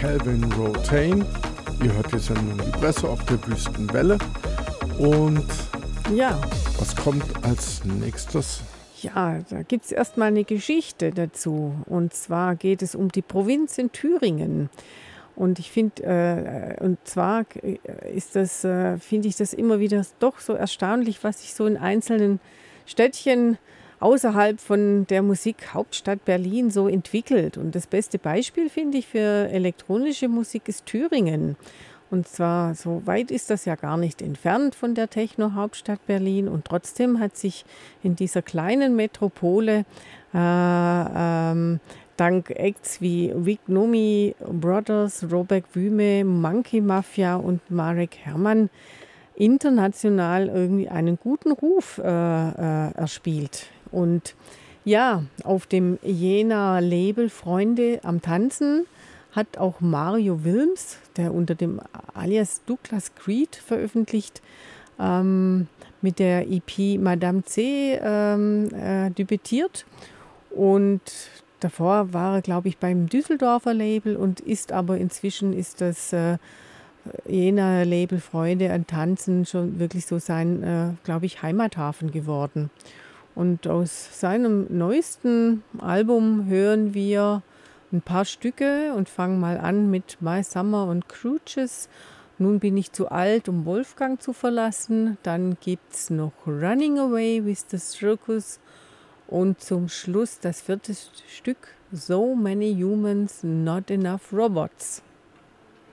Calvin Rotain. Ihr hört die Sendung Die Presse auf der Wüstenwelle. Und Ja, was kommt als nächstes? ja, da gibt es erstmal eine Geschichte dazu. Und zwar geht es um die Provinz in Thüringen. Und ich finde, finde ich das immer wieder doch so erstaunlich, was sich so in einzelnen Städtchen außerhalb von der Musikhauptstadt Berlin so entwickelt. Und das beste Beispiel, finde ich, für elektronische Musik ist Thüringen. Und zwar, so weit ist das ja gar nicht entfernt von der Techno-Hauptstadt Berlin. Und trotzdem hat sich in dieser kleinen Metropole dank Acts wie Vic Nomi Brothers, Robert Wüme, Monkey Mafia und Marek Herrmann international irgendwie einen guten Ruf erspielt. Und ja, auf dem Jena-Label Freunde am Tanzen hat auch Mario Wilms, der unter dem Alias Douglas Creed veröffentlicht, mit der EP Madame C debütiert. Und davor war er, glaube ich, beim Düsseldorfer Label und inzwischen ist das Jena-Label Freude an Tanzen schon wirklich so sein, glaube ich, Heimathafen geworden. Und aus seinem neuesten Album hören wir ein paar Stücke und fangen mal an mit My Summer und Cruises. Nun bin ich zu alt, um Wolfgang zu verlassen. Dann gibt es noch Running Away with the Circus. Und zum Schluss das 4. Stück, So Many Humans, Not Enough Robots.